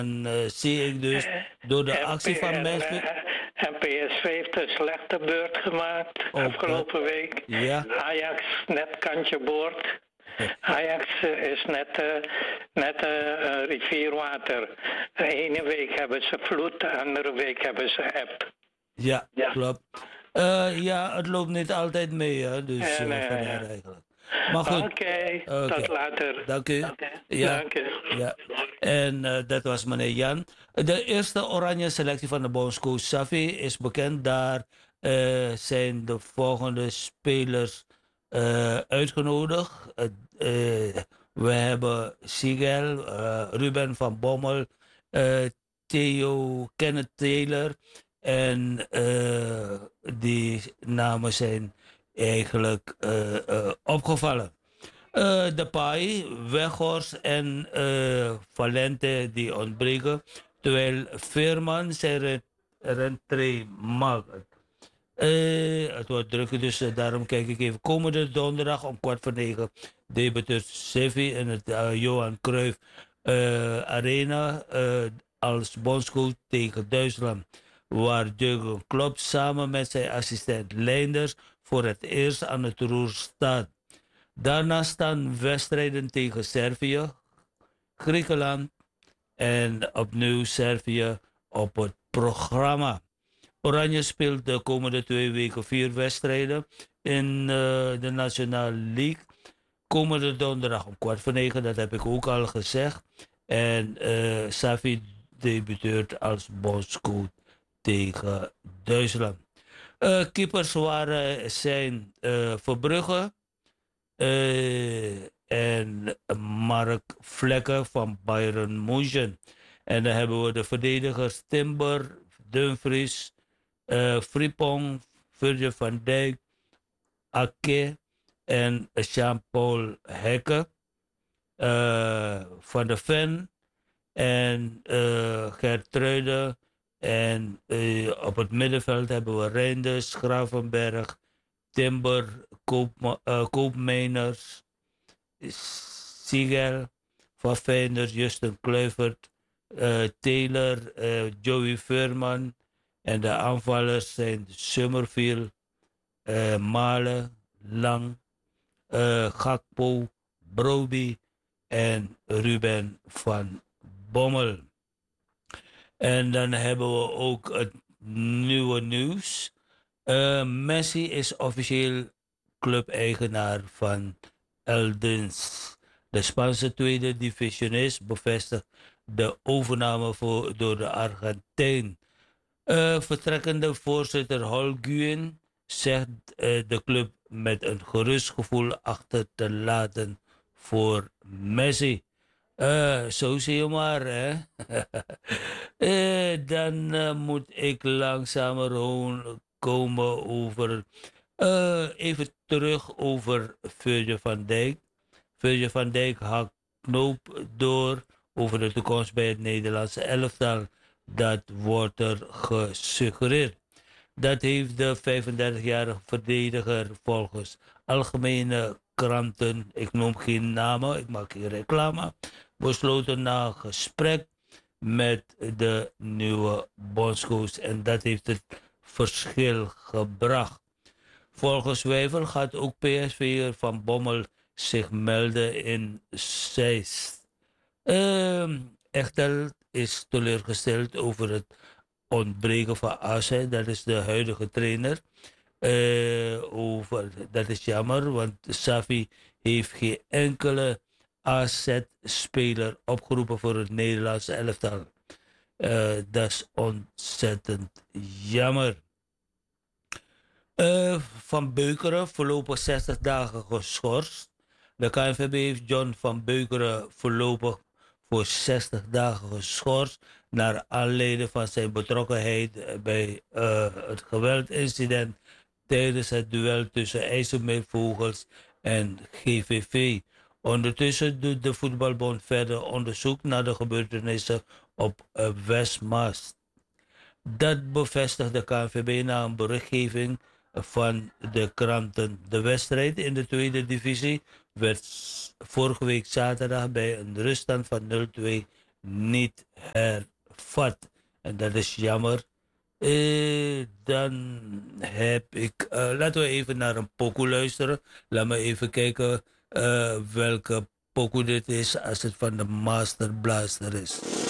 zie ik dus door de En, actie van mensen. en PSV heeft een slechte beurt gemaakt Ook dat, afgelopen week. ja. Ajax net kantje boord. Ajax is net rivierwater. De ene week hebben ze vloed, de andere week hebben ze eb. Ja, Ja. klopt. Ja, het loopt niet altijd mee, hè, dus vandaar eigenlijk. Maar goed, Oké, tot later. dank u. Ja, Dank u. ja. En dat was meneer Jan. De eerste oranje selectie van de bondscoach Safi is bekend. Daar zijn de volgende spelers uitgenodigd. We hebben Sigel, Ruben van Bommel, Theo, Kenneth Taylor. En die namen zijn eigenlijk opgevallen. Depay, Weghorst en Valente die ontbreken. Terwijl Veerman zijn rentree maakt. Het wordt druk, dus daarom kijk ik even. Komende donderdag om 8:45 debuteert Sevi in het Johan Cruijff Arena als bondscoach tegen Duitsland. Waar Jurgen Klopp samen met zijn assistent Leinders voor het eerst aan het roer staat. Daarna staan wedstrijden tegen Servië, Griekenland en opnieuw Servië op het programma. Oranje speelt de komende 2 weken 4 wedstrijden in de Nationale League. Komende donderdag om 8:45, dat heb ik ook al gezegd. En Safi debuteert als bondscoach tegen Duitsland. Keepers zijn Verbrugge en Mark Vlekken van Bayern München. En dan hebben we de verdedigers Timber, Dumfries, Frimpong, Virgil van Dijk, Ake en Jean-Paul Hekke. Van de Ven en Gertruide. En op het middenveld hebben we Reinders, Gravenberg, Timber, Koopmeiners, Siegel van Feyenoord, Justin Kluivert, Taylor, Joey Veerman. En de aanvallers zijn Summerfield, Malen, Lang, Gakpo, Brody en Ruben van Bommel. En dan hebben we ook het nieuwe nieuws. Messi is officieel clubeigenaar van Eldens. De Spaanse tweede divisionist bevestigt de overname door de Argentijn. Vertrekkende voorzitter Holguin zegt de club met een gerust gevoel achter te laten voor Messi. Zo zie je maar, hè. Dan moet ik langzamer komen over... even terug over Virgil van Dijk. Virgil van Dijk hakt knoop door over de toekomst bij het Nederlandse elftal. Dat wordt er gesuggereerd. Dat heeft de 35-jarige verdediger volgens algemene kranten, ik noem geen namen, ik maak geen reclame, besloten na een gesprek met de nieuwe bondscoach. En dat heeft het verschil gebracht. Volgens Wijver gaat ook PSV Van Bommel zich melden in Zeist. Echter is teleurgesteld over het ontbreken van AZ, dat is de huidige trainer. Dat is jammer, want Safi heeft geen enkele AZ-speler opgeroepen voor het Nederlandse elftal. Dat is ontzettend jammer. Van Beukeren voorlopig 60 dagen geschorst. De KNVB heeft John van Beukeren voorlopig voor 60 dagen geschorst naar aanleiding van zijn betrokkenheid bij het geweldincident tijdens het duel tussen IJsselmeervogels en GVV. Ondertussen doet de voetbalbond verder onderzoek naar de gebeurtenissen op Westmaas. Dat bevestigt de KNVB na een berichtgeving van de kranten. De wedstrijd in de tweede divisie werd vorige week zaterdag bij een ruststand van 0-2 niet hervat. En dat is jammer. Dan heb ik. Laten we even naar een pokoe luisteren. Laat me even kijken welke pokoe dit is als het van de Master Blaster is.